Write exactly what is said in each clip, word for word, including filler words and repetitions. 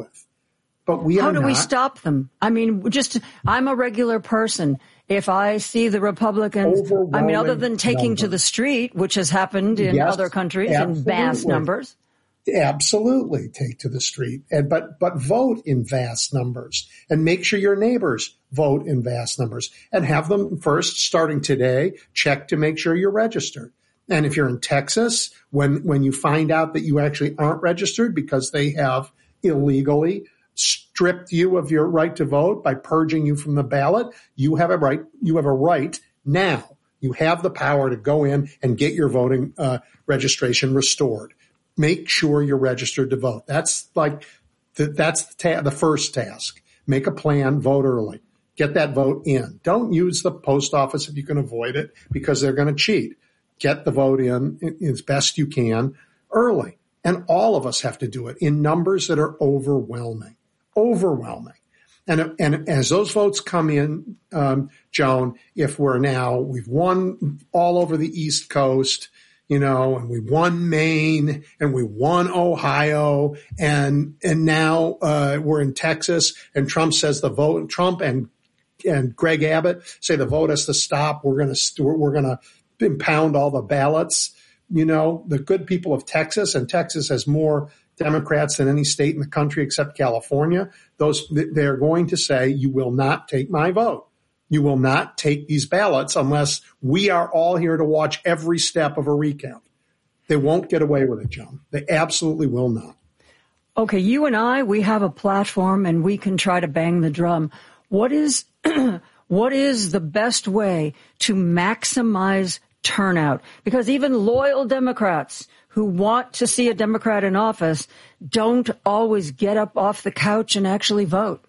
with. But we How are do not. we stop them? I mean, just, I'm a regular person. If I see the Republicans, I mean, other than taking numbers. to the street, which has happened in yes, other countries absolutely. in vast numbers. Absolutely take to the street, and but but vote in vast numbers, and make sure your neighbors vote in vast numbers, and have them first, starting today, check to make sure you're registered. And if you're in Texas, when when you find out that you actually aren't registered because they have illegally stripped you of your right to vote by purging you from the ballot, you have a right. You have a right now. You have the power to go in and get your voting uh, registration restored. Make sure you're registered to vote. That's like the, that's the, ta- the first task. Make a plan. Vote early. Get that vote in. Don't use the post office if you can avoid it because they're going to cheat. Get the vote in as best you can early. And all of us have to do it in numbers that are overwhelming. Overwhelming. And, and as those votes come in, um, Joan, if we're now, we've won all over the East Coast, you know, and we won Maine and we won Ohio, and and now uh, we're in Texas, and Trump says the vote, Trump and and Greg Abbott say the vote has to stop. We're going to we're going to impound all the ballots. You know, the good people of Texas, and Texas has more Democrats than any state in the country except California. Those they're going to say, you will not take my vote. You will not take these ballots unless we are all here to watch every step of a recount. They won't get away with it, John. They absolutely will not. Okay, you and I, we have a platform and we can try to bang the drum. What is what is the best way to maximize turnout? Because even loyal Democrats who want to see a Democrat in office don't always get up off the couch and actually vote.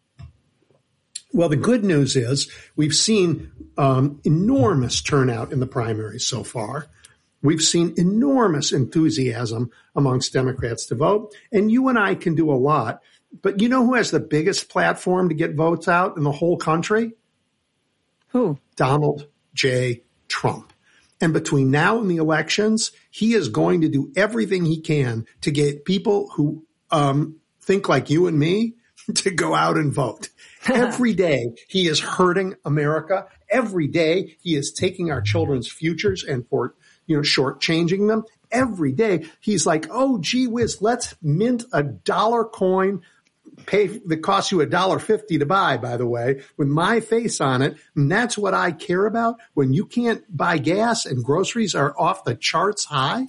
Well, the good news is we've seen um, enormous turnout in the primaries so far. We've seen enormous enthusiasm amongst Democrats to vote. And you and I can do a lot. But you know who has the biggest platform to get votes out in the whole country? Who? Donald J. Trump. And between now and the elections, he is going to do everything he can to get people who um, think like you and me to go out and vote. Every day he is hurting America. Every day he is taking our children's futures and for, you know, shortchanging them. Every day he's like, oh, gee whiz, let's mint a dollar coin, pay that costs you a dollar fifty to buy, by the way, with my face on it. And that's what I care about when you can't buy gas and groceries are off the charts high.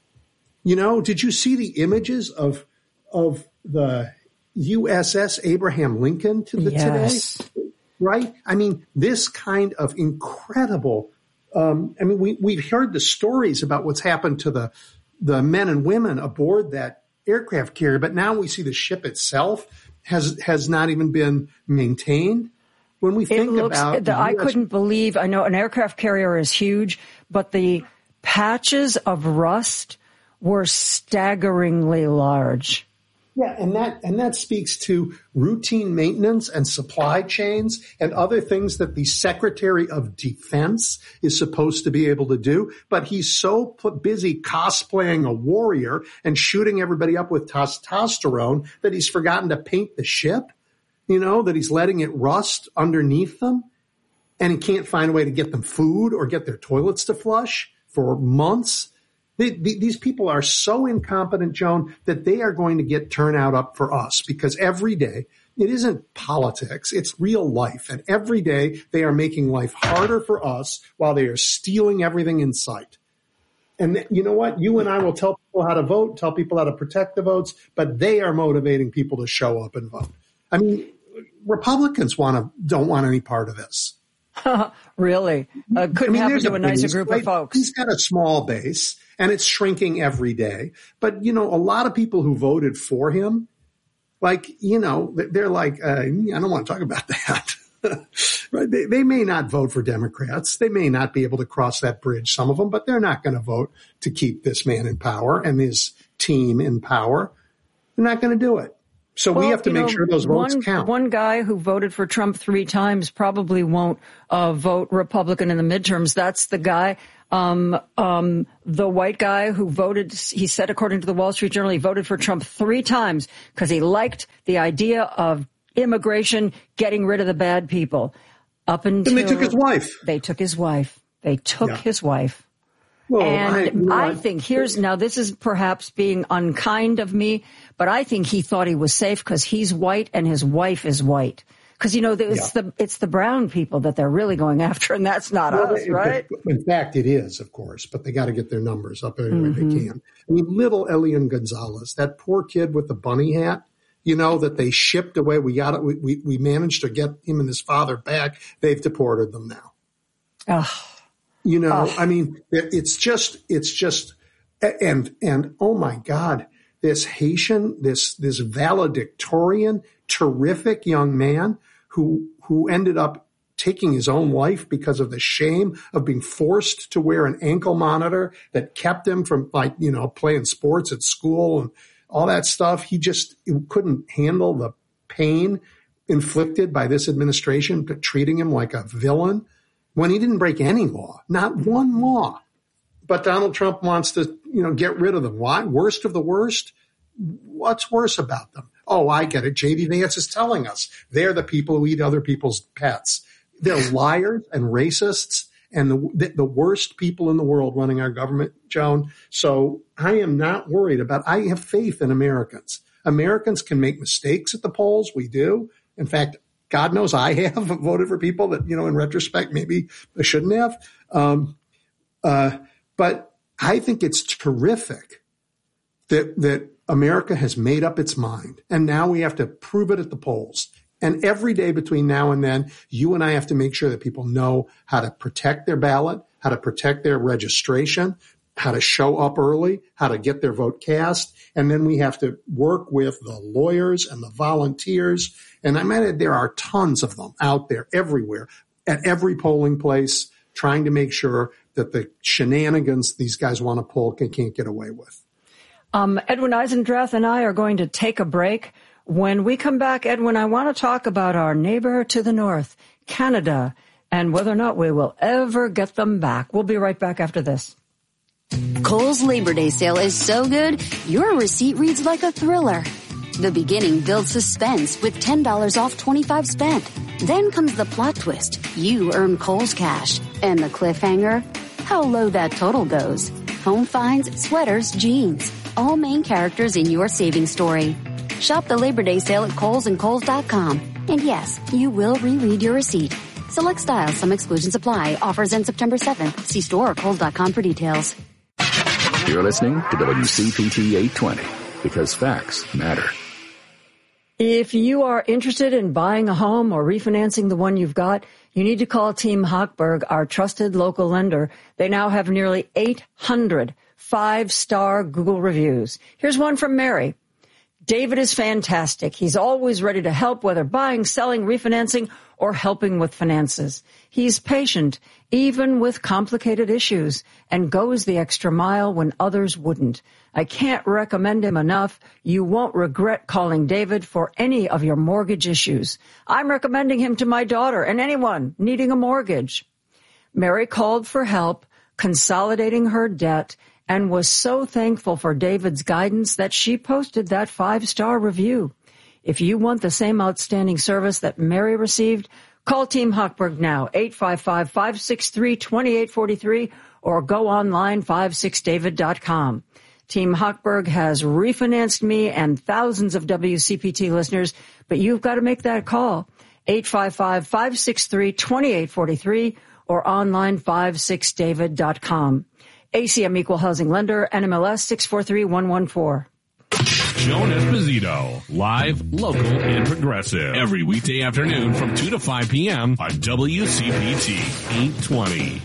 You know, did you see the images of, of the U S S Abraham Lincoln to the yes. today, right? I mean, this kind of incredible. Um, I mean, we we've heard the stories about what's happened to the the men and women aboard that aircraft carrier, but now we see the ship itself has has not even been maintained. When we think it looks, about, the, I couldn't believe. I know an aircraft carrier is huge, but the patches of rust were staggeringly large. Yeah, and that and that speaks to routine maintenance and supply chains and other things that the Secretary of Defense is supposed to be able to do. But he's so busy cosplaying a warrior and shooting everybody up with testosterone that he's forgotten to paint the ship, you know, that he's letting it rust underneath them. And he can't find a way to get them food or get their toilets to flush for months. They, these people are so incompetent, Joan, that they are going to get turnout up for us because every day it isn't politics. It's real life. And every day they are making life harder for us while they are stealing everything in sight. And you know what? You and I will tell people how to vote, tell people how to protect the votes, but they are motivating people to show up and vote. I mean, Republicans want to, don't want any part of this. Really? Uh, couldn't I mean, happen to a nicer group right? of folks. He's got a small base. And it's shrinking every day. But, you know, a lot of people who voted for him, like, you know, they're like, uh, I don't want to talk about that. Right? They, they may not vote for Democrats. They may not be able to cross that bridge, some of them, but they're not going to vote to keep this man in power and his team in power. They're not going to do it. So well, we have to make know, sure those votes one, count. One guy who voted for Trump three times probably won't uh, vote Republican in the midterms. That's the guy Um, um, the white guy who voted, he said, according to the Wall Street Journal, he voted for Trump three times because he liked the idea of immigration, getting rid of the bad people. Up until and they took his wife. They took his wife. They took yeah. his wife. Well, and I, you know, I think here's now this is perhaps being unkind of me, but I think he thought he was safe because he's white and his wife is white. Because, you know, it's yeah. the it's the brown people that they're really going after, and that's not well, us, they, right? In fact, it is, of course, but they got to get their numbers up any way mm-hmm. they can. I mean, little Elian Gonzalez, that poor kid with the bunny hat, you know, that they shipped away. We got it. We, we, we managed to get him and his father back. They've deported them now. Oh. You know, oh. I mean, it's just, it's just, and, and oh my God, this Haitian, this, this valedictorian, terrific young man who, who ended up taking his own life because of the shame of being forced to wear an ankle monitor that kept him from, like, you know, playing sports at school and all that stuff. He just couldn't handle the pain inflicted by this administration, treating him like a villain when he didn't break any law, not one law. But Donald Trump wants to, you know, get rid of them. Why? Worst of the worst? What's worse about them? Oh, I get it. J D Vance is telling us they're the people who eat other people's pets. They're liars and racists and the, the worst people in the world running our government, Joan. So I am not worried about, I have faith in Americans. Americans can make mistakes at the polls. We do. In fact, God knows I have voted for people that, you know, in retrospect, maybe I shouldn't have. Um, uh, but I think it's terrific that, that America has made up its mind. And now we have to prove it at the polls. And every day between now and then, you and I have to make sure that people know how to protect their ballot, how to protect their registration, how to show up early, how to get their vote cast. And then we have to work with the lawyers and the volunteers. And I mean, there are tons of them out there everywhere at every polling place trying to make sure that the shenanigans these guys want to pull can, can't get away with. Um, Edwin Eisendrath and I are going to take a break. When we come back, Edwin, I want to talk about our neighbor to the north, Canada, and whether or not we will ever get them back. We'll be right back after this. Kohl's Labor Day sale is so good, your receipt reads like a thriller. The beginning builds suspense with ten dollars off twenty-five spent. Then comes the plot twist. You earn Kohl's cash. And the cliffhanger? How low that total goes. Home finds, sweaters, jeans. All main characters in your savings story. Shop the Labor Day sale at Kohl's and Kohl's dot com. And yes, you will reread your receipt. Select styles, some exclusions apply. Offers end September seventh. See store or Kohl's dot com for details. You're listening to W C P T eight twenty, because facts matter. If you are interested in buying a home or refinancing the one you've got, you need to call Team Hochberg, our trusted local lender. They now have nearly eight hundred five-star Google reviews. Here's one from Mary. David is fantastic. He's always ready to help, whether buying, selling, refinancing, or helping with finances. He's patient, even with complicated issues, and goes the extra mile when others wouldn't. I can't recommend him enough. You won't regret calling David for any of your mortgage issues. I'm recommending him to my daughter and anyone needing a mortgage. Mary called for help, consolidating her debt, and was so thankful for David's guidance that she posted that five-star review. If you want the same outstanding service that Mary received, call Team Hochberg now, eight five five, five six three, two eight four three, or go online, five six david dot com. Team Hochberg has refinanced me and thousands of W C P T listeners, but you've got to make that call, eight five five, five six three, two eight four three, or online, five six david dot com. A C M Equal Housing Lender, N M L S six four three one one four. Joan Esposito, live, local, and progressive. Every weekday afternoon from two to five p.m. on W C P T eight twenty.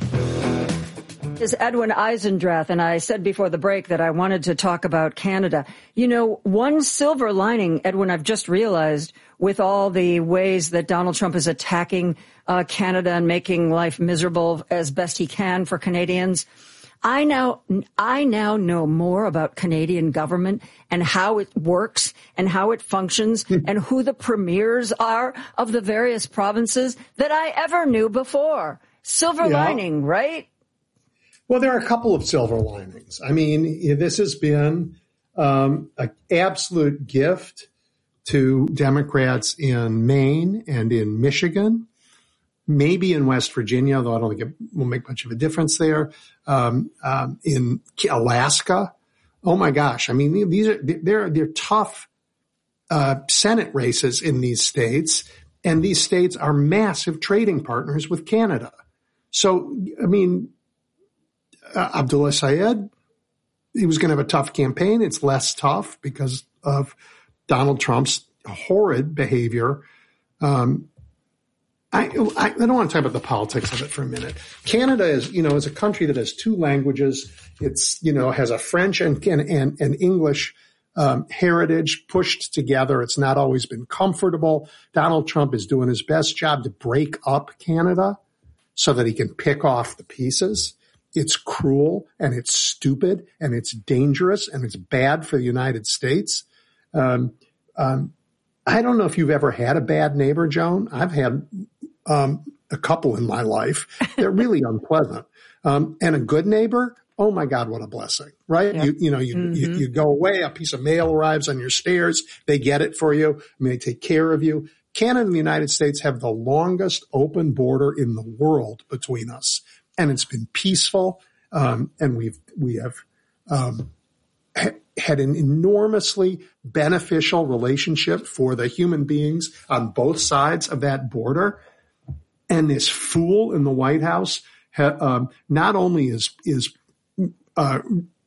Is Edwin Eisendrath, and I said before the break that I wanted to talk about Canada. You know, one silver lining, Edwin, I've just realized with all the ways that Donald Trump is attacking uh, Canada and making life miserable as best he can for Canadians, I now, I now know more about Canadian government and how it works and how it functions and who the premiers are of the various provinces that I ever knew before. Silver yeah. lining, right? Well, there are a couple of silver linings. I mean, this has been um, an absolute gift to Democrats in Maine and in Michigan, maybe in West Virginia, though I don't think it will make much of a difference there. Um, um, in Alaska, oh my gosh! I mean, these are they're they're tough uh, Senate races in these states, and these states are massive trading partners with Canada. So, I mean, uh, Abdullah Syed, he was going to have a tough campaign. It's less tough because of Donald Trump's horrid behavior. Um, I, I, I don't want to talk about the politics of it for a minute. Canada is, you know, is a country that has two languages. It's, you know, has a French and and, and English um, heritage pushed together. It's not always been comfortable. Donald Trump is doing his best job to break up Canada so that he can pick off the pieces. It's cruel and it's stupid and it's dangerous and it's bad for the United States. Um, um, I don't know if you've ever had a bad neighbor, Joan. I've had um, a couple in my life. They're really unpleasant. Um, and a good neighbor, oh my God, what a blessing, right? Yeah. You, you know, you, mm-hmm. you, you go away, a piece of mail arrives on your stairs. They get it for you. I mean, they take care of you. Canada and the United States have the longest open border in the world between us. And it's been peaceful. Um, and we've, we have, um, ha- had an enormously beneficial relationship for the human beings on both sides of that border. And this fool in the White House, ha- um, not only is, is, uh,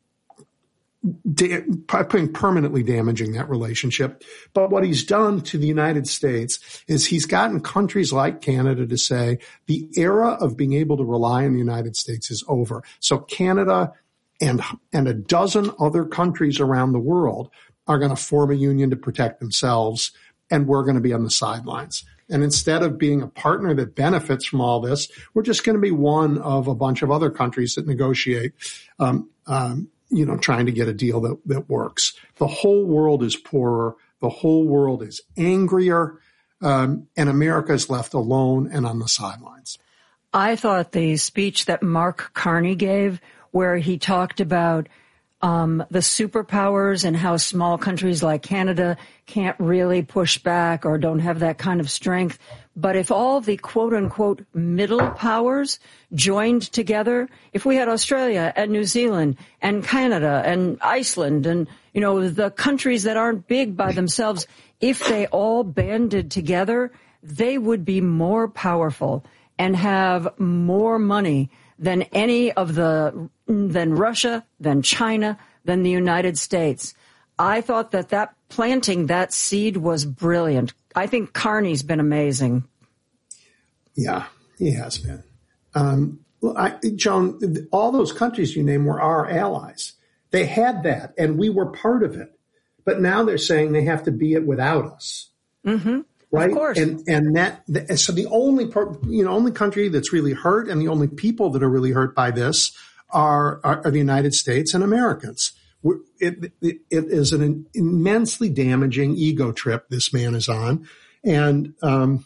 Da- permanently damaging that relationship. But what he's done to the United States is he's gotten countries like Canada to say the era of being able to rely on the United States is over. So Canada and, and a dozen other countries around the world are going to form a union to protect themselves, and we're going to be on the sidelines. And instead of being a partner that benefits from all this, we're just going to be one of a bunch of other countries that negotiate, um, um, you know, trying to get a deal that, that works. The whole world is poorer. The whole world is angrier. Um, and America is left alone and on the sidelines. I thought the speech that Mark Carney gave, where he talked about um, the superpowers and how small countries like Canada can't really push back or don't have that kind of strength. But if all the quote-unquote middle powers joined together, if we had Australia and New Zealand and Canada and Iceland and, you know, the countries that aren't big by themselves, if they all banded together, they would be more powerful and have more money than any of the, than Russia, than China, than the United States. I thought that that planting that seed was brilliant. I think Carney's been amazing. Yeah, he has been. Um, well, I, Joan, all those countries you named were our allies. They had that, and we were part of it. But now they're saying they have to be it without us. Mm-hmm. Right? Of course. And and that the, so the only part, you know, only country that's really hurt, and the only people that are really hurt by this are are, are the United States and Americans. It, it, it is an immensely damaging ego trip this man is on, and um,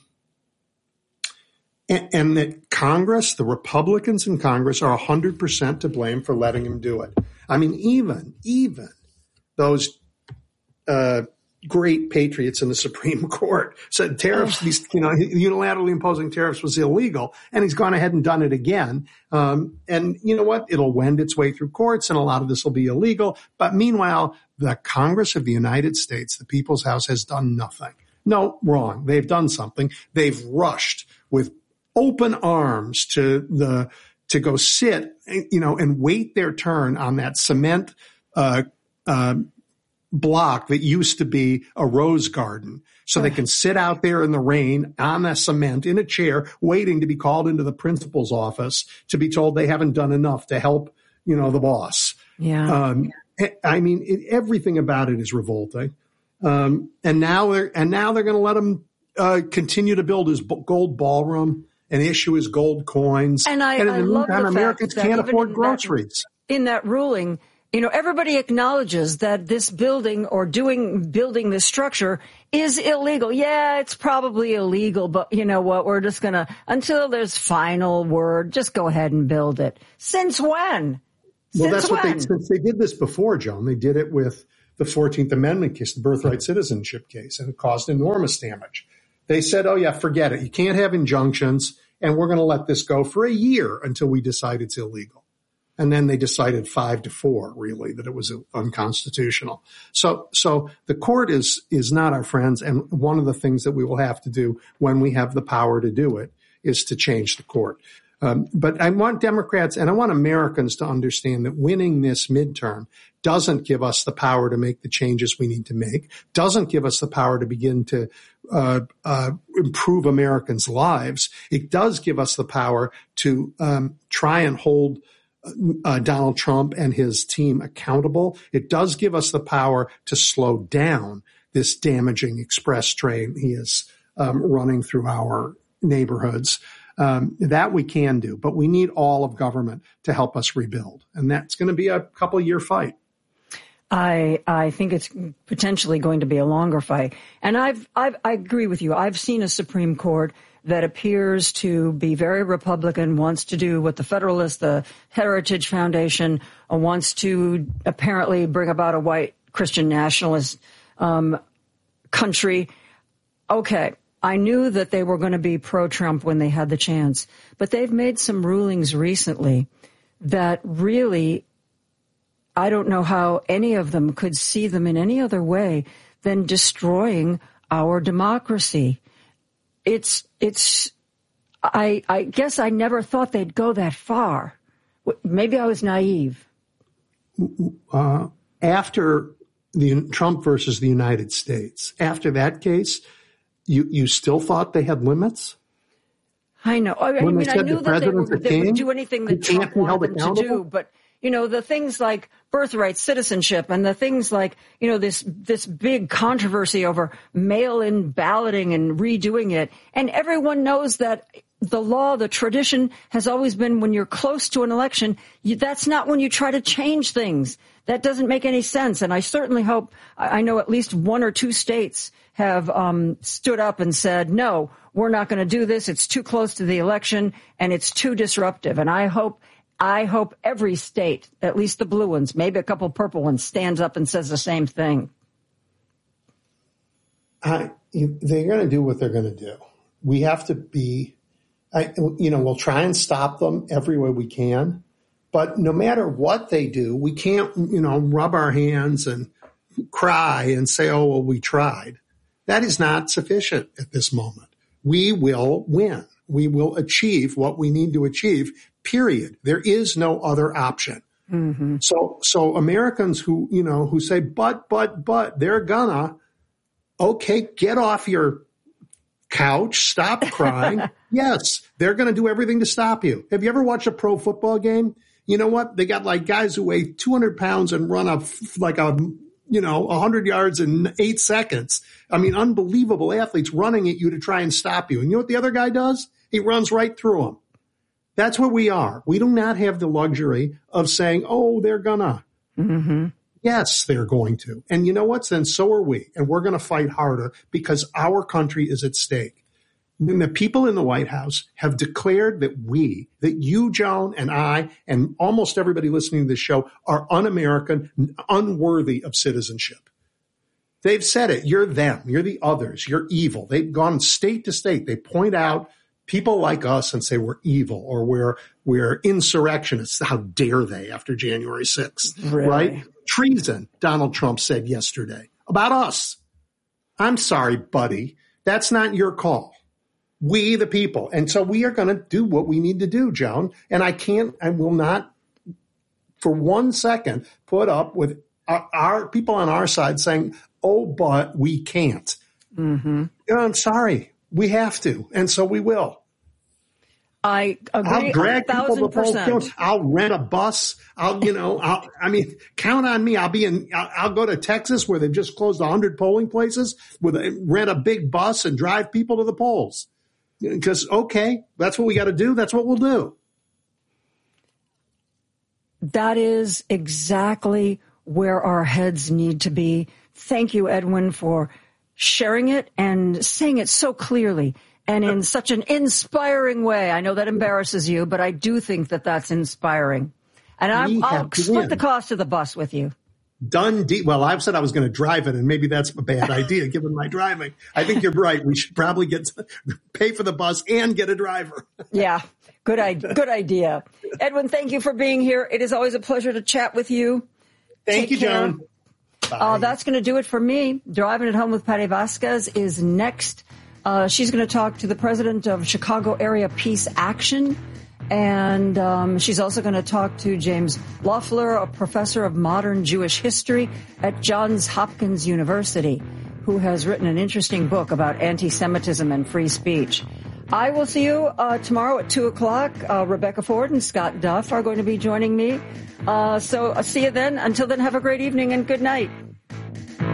and, and that Congress, the Republicans in Congress, are a hundred percent to blame for letting him do it. I mean, even even those uh, great patriots in the Supreme Court said tariffs, oh. these you know, unilaterally imposing tariffs was illegal, and he's gone ahead and done it again. Um, and you know what? It'll wend its way through courts, and a lot of this will be illegal. But meanwhile, the Congress of the United States, the People's House, has done nothing. No, wrong. They've done something. They've rushed with open arms to the to go sit, you know, and wait their turn on that cement uh, uh, block that used to be a rose garden, so they can sit out there in the rain on the cement in a chair waiting to be called into the principal's office to be told they haven't done enough to help, you know, the boss. Yeah. Um, I mean, it, everything about it is revolting. Um, and now they're, and now they're going to let him uh, continue to build his gold ballroom and issue his gold coins. And I, and in I the love meantime, the Americans fact that can't afford in groceries. That, in that ruling, You know, everybody acknowledges that this building or doing building this structure is illegal. Yeah, it's probably illegal, but you know what? We're just going to, until there's final word, just go ahead and build it. Since when? Well, Since that's what when? they, since they did this before, Joan. They did it with the fourteenth Amendment case, the birthright citizenship case, and it caused enormous damage. They said, oh, yeah, forget it. You can't have injunctions, and we're going to let this go for a year until we decide it's illegal. And then they decided five to four, really, that it was unconstitutional. So, so the court is, is not our friends. And one of the things that we will have to do when we have the power to do it is to change the court. Um, but I want Democrats and I want Americans to understand that winning this midterm doesn't give us the power to make the changes we need to make, doesn't give us the power to begin to uh, uh, improve Americans' lives. It does give us the power to um, try and hold Uh, Donald Trump and his team accountable. It does give us the power to slow down this damaging express train he is um, running through our neighborhoods. Um, that we can do, but we need all of government to help us rebuild. And that's going to be a couple year fight. I I think it's potentially going to be a longer fight. And I've, I've I agree with you. I've seen a Supreme Court that appears to be very Republican, wants to do what the Federalists, the Heritage Foundation, uh, wants to apparently bring about a white Christian nationalist um, country. Okay, I knew that they were going to be pro-Trump when they had the chance, but they've made some rulings recently that really, I don't know how any of them could see them in any other way than destroying our democracy. It's, it's, I, I guess I never thought they'd go that far. Maybe I was naive. Uh, after the Trump versus the United States, after that case, you, you still thought they had limits? I know. I, I mean, I knew the that they, were, president's a they king, would do anything that he can't Trump be held wanted them to accountable? do, but you know, the things like birthright citizenship and the things like, you know, this, this big controversy over mail-in balloting and redoing it. And everyone knows that the law, the tradition has always been when you're close to an election, you, that's not when you try to change things. That doesn't make any sense. And I certainly hope, I know at least one or two states have um, stood up and said, no, we're not going to do this. It's too close to the election and it's too disruptive. And I hope I hope every state, at least the blue ones, maybe a couple purple ones, stands up and says the same thing. I, you, they're going to do what they're going to do. We have to be, I, you know, we'll try and stop them every way we can. But no matter what they do, we can't, you know, rub our hands and cry and say, oh, well, we tried. That is not sufficient at this moment. We will win. We will achieve what we need to achieve. Period. There is no other option. Mm-hmm. So, so Americans who, you know, who say, but, but, but, they're gonna, okay, get off your couch, stop crying. Yes, they're going to do everything to stop you. Have you ever watched a pro football game? You know what? They got like guys who weigh two hundred pounds and run a, like a, you know, one hundred yards in eight seconds. I mean, unbelievable athletes running at you to try and stop you. And you know what the other guy does? He runs right through them. That's what we are. We do not have the luxury of saying, oh, they're gonna. Mm-hmm. Yes, they're going to. And you know what? Then so are we. And we're going to fight harder because our country is at stake. And the people in the White House have declared that we, that you, Joan, and I, and almost everybody listening to this show are un-American, unworthy of citizenship. They've said it. You're them. You're the others. You're evil. They've gone state to state. They point out people like us and say we're evil or we're we're insurrectionists. How dare they after January sixth, really? Right? Treason, Donald Trump said yesterday about us. I'm sorry, buddy. That's not your call. We, the people. And so we are going to do what we need to do, Joan. And I can't, I will not for one second put up with our, our people on our side saying, oh, but we can't. Mm-hmm. You know, I'm sorry. We have to, and so we will. I agree. I'll drag a thousand people to percent. polls. I'll rent a bus. I'll, you know, I'll, I mean, count on me. I'll be in. I'll, I'll go to Texas where they've just closed a hundred polling places. With a, rent a big bus and drive people to the polls. Because okay, that's what we got to do. That's what we'll do. that is exactly where our heads need to be. Thank you, Edwin, for sharing it and saying it so clearly and in such an inspiring way. I know that embarrasses you, but I do think that that's inspiring. And I'm, I'll split the cost of the bus with you. Done. De- well, I've said I was going to drive it, and maybe that's a bad idea given my driving. I think you're right. We should probably get to pay for the bus and get a driver. Yeah, good idea. Good idea. Edwin, thank you for being here. It is always a pleasure to chat with you. Thank Take you, care. Joan. Uh, that's going to do it for me. Driving It Home with Patty Vasquez is next. Uh, she's going to talk to the president of Chicago Area Peace Action. And um, she's also going to talk to James Loeffler, a professor of modern Jewish history at Johns Hopkins University, who has written an interesting book about anti-Semitism and free speech. I will see you uh, tomorrow at two o'clock. Uh, Rebecca Ford and Scott Duff are going to be joining me. Uh, so I'll see you then. Until then, have a great evening and good night.